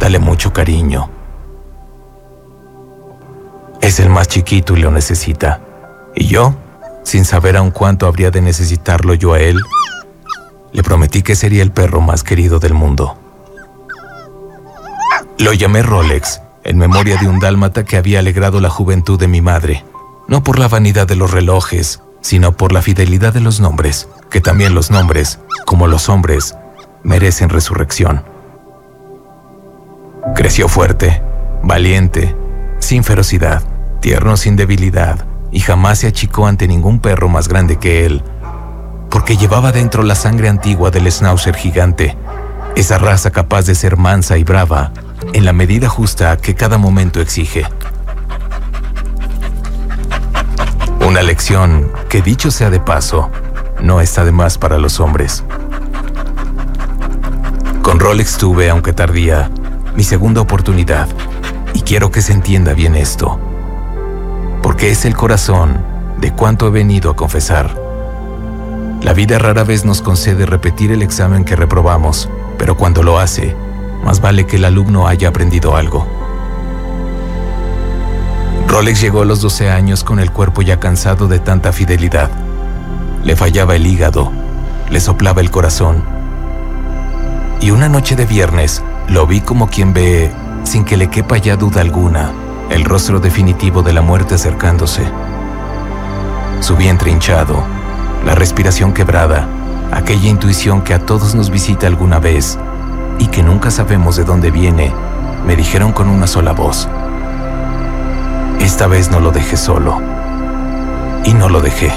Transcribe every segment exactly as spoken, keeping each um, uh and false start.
Dale mucho cariño. Es el más chiquito y lo necesita. Y yo, sin saber aún cuánto habría de necesitarlo yo a él, le prometí que sería el perro más querido del mundo. Lo llamé Rolex, en memoria de un dálmata que había alegrado la juventud de mi madre, no por la vanidad de los relojes, sino por la fidelidad de los nombres, que también los nombres, como los hombres, merecen resurrección. Creció fuerte, valiente, sin ferocidad, tierno sin debilidad, y jamás se achicó ante ningún perro más grande que él, porque llevaba dentro la sangre antigua del schnauzer gigante, esa raza capaz de ser mansa y brava, en la medida justa que cada momento exige. Una lección que, dicho sea de paso, no está de más para los hombres. Con Rolex tuve, aunque tardía, mi segunda oportunidad, y quiero que se entienda bien esto, porque es el corazón de cuanto he venido a confesar. La vida rara vez nos concede repetir el examen que reprobamos, pero cuando lo hace, más vale que el alumno haya aprendido algo. Rolex llegó a los doce años con el cuerpo ya cansado de tanta fidelidad. Le fallaba el hígado, le soplaba el corazón. Y una noche de viernes lo vi como quien ve, sin que le quepa ya duda alguna, el rostro definitivo de la muerte acercándose. Su vientre hinchado, la respiración quebrada, aquella intuición que a todos nos visita alguna vez y que nunca sabemos de dónde viene, me dijeron con una sola voz: esta vez no lo dejé solo. Y no lo dejé.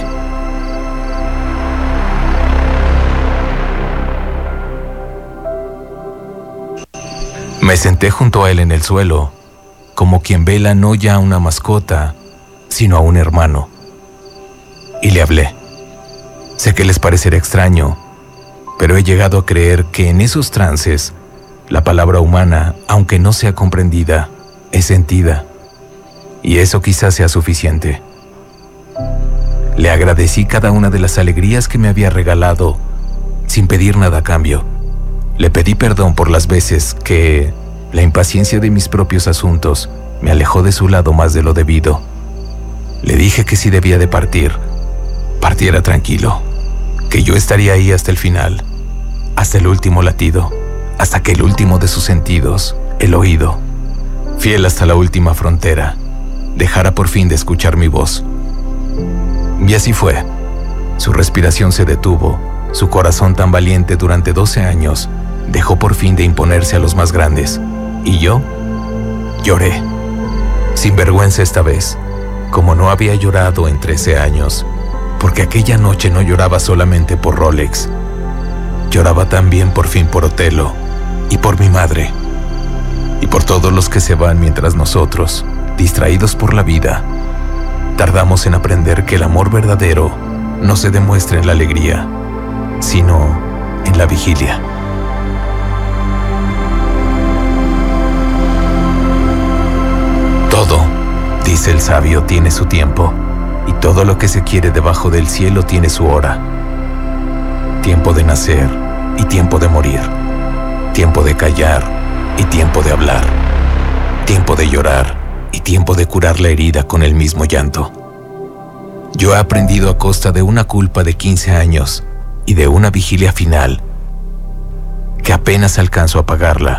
Me senté junto a él en el suelo, como quien vela no ya a una mascota, sino a un hermano. Y le hablé. Sé que les parecerá extraño, pero he llegado a creer que en esos trances, la palabra humana, aunque no sea comprendida, es sentida. Y eso quizás sea suficiente. Le agradecí cada una de las alegrías que me había regalado, sin pedir nada a cambio. Le pedí perdón por las veces que la impaciencia de mis propios asuntos me alejó de su lado más de lo debido. Le dije que si debía de partir, partiera tranquilo, que yo estaría ahí hasta el final, hasta el último latido, hasta que el último de sus sentidos, el oído, fiel hasta la última frontera, dejara por fin de escuchar mi voz. Y así fue. Su respiración se detuvo, su corazón tan valiente durante doce años dejó por fin de imponerse a los más grandes, y yo lloré, sin vergüenza esta vez, como no había llorado en trece años, porque aquella noche no lloraba solamente por Rolex, lloraba también por fin por Otelo, y por mi madre, y por todos los que se van mientras nosotros, distraídos por la vida, tardamos en aprender que el amor verdadero no se demuestra en la alegría, sino en la vigilia. Todo, dice el sabio, tiene su tiempo, y todo lo que se quiere debajo del cielo tiene su hora. Tiempo de nacer y tiempo de morir, tiempo de callar y tiempo de hablar, tiempo de llorar y tiempo de curar la herida con el mismo llanto. Yo he aprendido a costa de una culpa de quince años y de una vigilia final que apenas alcanzo a pagarla,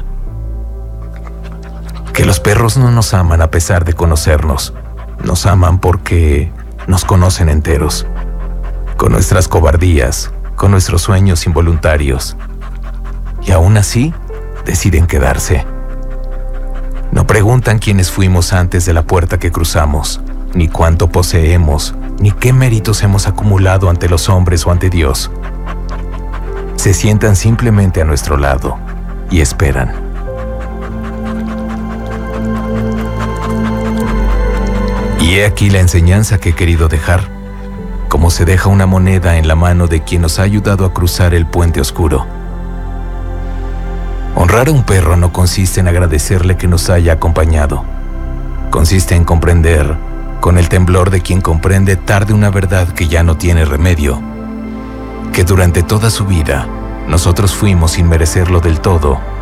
que los perros no nos aman a pesar de conocernos, nos aman porque nos conocen enteros, con nuestras cobardías, con nuestros sueños involuntarios, y aún así deciden quedarse. No preguntan quiénes fuimos antes de la puerta que cruzamos, ni cuánto poseemos, ni qué méritos hemos acumulado ante los hombres o ante Dios. Se sientan simplemente a nuestro lado y esperan. Y he aquí la enseñanza que he querido dejar, como se deja una moneda en la mano de quien nos ha ayudado a cruzar el puente oscuro. Honrar a un perro no consiste en agradecerle que nos haya acompañado. Consiste en comprender, con el temblor de quien comprende tarde una verdad que ya no tiene remedio, que durante toda su vida nosotros fuimos sin merecerlo del todo